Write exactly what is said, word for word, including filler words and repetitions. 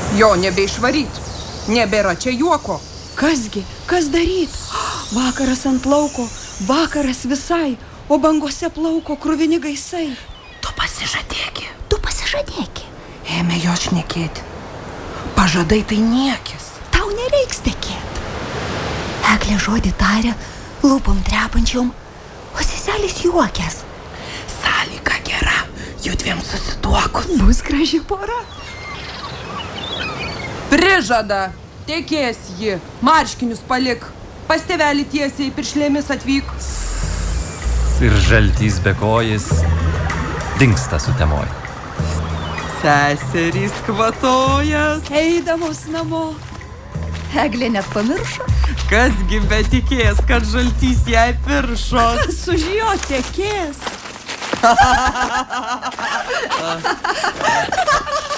Jo nebeišvaryt. Nebėra čia juoko. Kasgi, kas daryt? Vakaras ant lauko, vakaras visai, o bangose plauko kruvini gaisai. Tu pasižadėki. Tu pasižadėki. Ėmė jo šnekėti. Pažadai tai niekis. Tau nereiks tekėt. Eglė žodį tarė, lūpom trepančiom, o seselis juokės. Sąlyga gera, judviem susituokus. Bus graži pora. Prižada, tekės ji, marškinius palik. Pas tėvelį tiesiai piršlėmis atvyk. Ir žaltys bekojis dingsta sutemoj. Seserys kvatojas. Eidamos namo. Eglė net pamiršo. Kasgi betikės, kad žaltys jai piršo. Kas už jo tekės?